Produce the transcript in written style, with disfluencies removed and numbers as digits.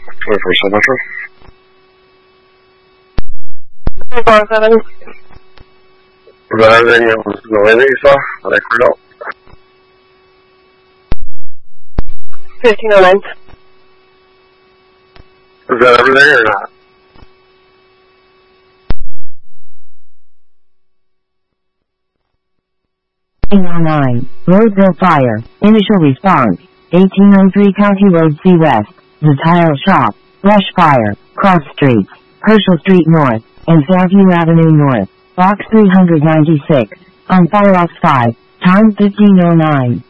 24 Metro. 4-7. Was that everything that was going that you saw that I cleared out? 1509. Is that everything or not? Roadville Fire. Initial response. 1803 County Road C West. The Tile Shop. Brush Fire. Cross Streets. Herschel Street North. And Fairview Avenue North. Box 396. On Fire Ops 5. Time 1509.